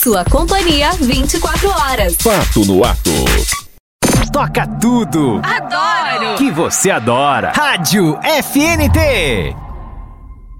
sua companhia 24 horas. Fato no ato. Toca tudo. Adoro. Que você adora. Rádio FNT.